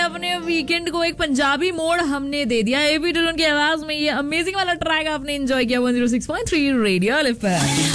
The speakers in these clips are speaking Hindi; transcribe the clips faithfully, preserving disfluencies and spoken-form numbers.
अपने वीकेंड को एक पंजाबी मोड़ हमने दे दिया। एबी डिलन की आवाज में ये अमेजिंग वाला ट्रैक आपने एंजॉय किया one zero six point three radio FM.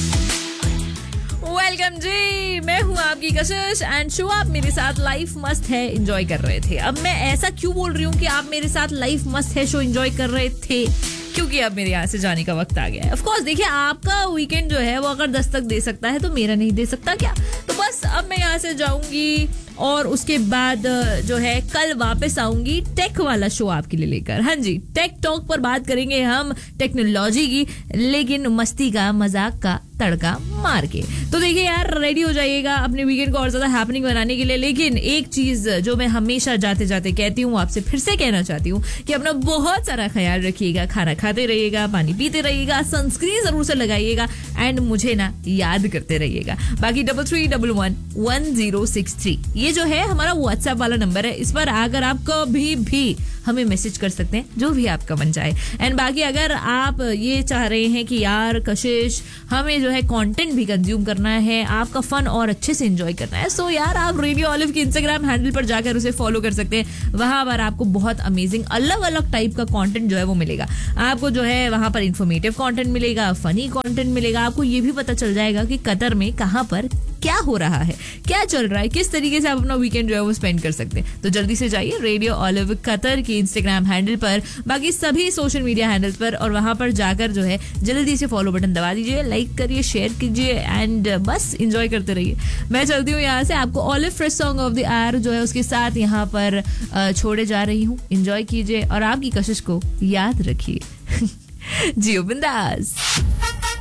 Welcome जी, मैं हूँ आपकी कशिश एंड शो आप मेरे साथ लाइफ मस्त है एंजॉय कर रहे थे। अब मैं ऐसा क्यों बोल रही हूँ कि आप मेरे साथ लाइफ मस्त है शो एंजॉय कर रहे थे, क्योंकि अब मेरे यहाँ से जाने का वक्त आ गया है। ऑफ कोर्स देखिए, आपका वीकेंड जो है वो अगर दस्तक दे सकता है तो मेरा नहीं दे सकता क्या? तो बस अब मैं यहाँ से जाऊंगी और उसके बाद जो है कल वापस आऊंगी टेक वाला शो आपके लिए लेकर। हाँ जी, टेक टॉक पर बात करेंगे हम टेक्नोलॉजी की, लेकिन मस्ती का मजाक का तड़का मार के। तो देखिए यार, रेडी हो जाइएगा अपने वीकेंड को और ज्यादा हैपनिंग बनाने के लिए। लेकिन एक चीज जो मैं हमेशा जाते जाते कहती हूँ, आपसे फिर से कहना चाहती हूँ कि अपना बहुत सारा ख्याल रखिएगा, खाना खाते रहिएगा, पानी पीते रहिएगा, सनस्क्रीन जरूर से लगाइएगा एंड मुझे ना याद करते रहिएगा। बाकी double three double one one zero six three ये जो है हमारा व्हाट्सएप वाला नंबर है। इस पर आकर आप कभी भी हमें मैसेज कर सकते हैं, जो भी आपका मन चाहे। एंड बाकी अगर आप ये चाह रहे हैं कि यार कशिश हमें जो है कंटेंट भी कंज्यूम करना है, आपका फन और अच्छे से एंजॉय करना है, सो यार आप रेडियो ऑलिव के इंस्टाग्राम हैंडल पर जाकर उसे फॉलो कर सकते हैं। वहां पर आपको बहुत अमेजिंग अलग अलग टाइप का कंटेंट जो है वो मिलेगा। आपको जो है वहां पर इंफॉर्मेटिव कंटेंट मिलेगा, फनी कंटेंट मिलेगा। आपको ये भी पता चल जाएगा कि कतर में कहां पर क्या हो रहा है, क्या चल रहा है, किस तरीके से आप अपना वीकेंड जो है वो स्पेंड कर सकते हैं। तो जल्दी से जाइए रेडियो ऑलिव कतर के इंस्टाग्राम हैंडल पर, बाकी सभी सोशल मीडिया हैंडल्स पर, और वहां पर जाकर जो है जल्दी से फॉलो बटन दबा दीजिए, लाइक करिए, शेयर कीजिए एंड बस एंजॉय करते रहिए। मैं चलती हूँ यहाँ से, आपको olive fresh song of the our जो है उसके साथ यहाँ पर छोड़े जा रही हूँ। एंजॉय कीजिए और आपकी कशिश को याद रखिए। जियो बिंदास।